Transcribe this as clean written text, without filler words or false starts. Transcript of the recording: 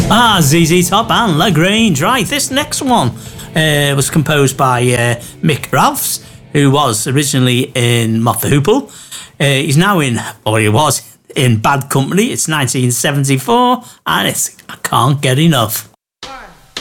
ZZ Top and La Grange. Right, this next one was composed by Mick Ralphs, who was originally in Mott the Hoople. He's now he was in Bad Company. It's 1974, and it's I Can't Get Enough.